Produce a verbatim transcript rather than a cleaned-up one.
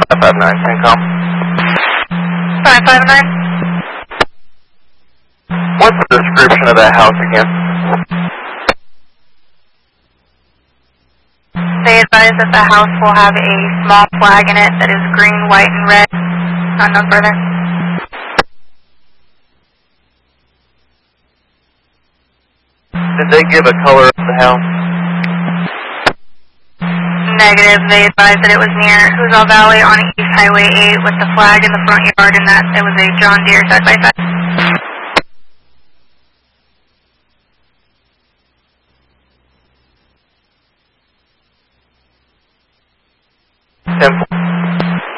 five five nine, Tencom. five five nine. What's the description of that house again? They advise that the house will have a small flag in it that is green, white, and red. Not no further. Did they give a color of the house? Negative. They advised that it was near Hoozal Valley on East Highway eight with the flag in the front yard and that it was a John Deere side by side.